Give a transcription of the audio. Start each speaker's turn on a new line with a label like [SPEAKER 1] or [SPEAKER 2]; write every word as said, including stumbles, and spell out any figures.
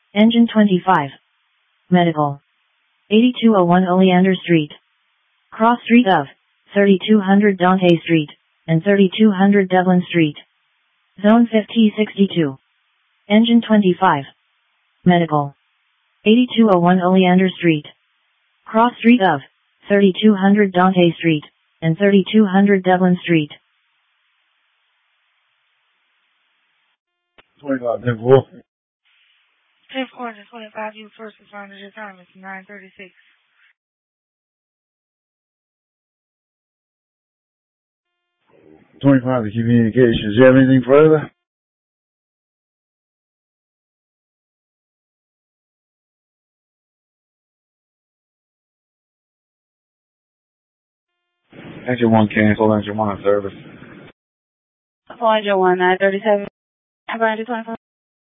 [SPEAKER 1] Engine twenty-five. Medical. eighty-two oh one Oleander Street. Cross Street of thirty-two hundred Dante Street and thirty-two hundred Devlin Street. Zone fifty sixty-two. Engine twenty-five. Medical. eighty-two oh one Oleander Street. Cross Street of thirty-two hundred Dante Street and thirty-two hundred Devlin Street.
[SPEAKER 2] twenty-five, ten four.
[SPEAKER 3] ten four to twenty-five, you first responders, your time is nine thirty-six.
[SPEAKER 2] twenty-five to communications. Do you have anything further? Engine one cancel, engine one on service.
[SPEAKER 3] Engine one, nine thirty-seven. I'm going to twenty-five.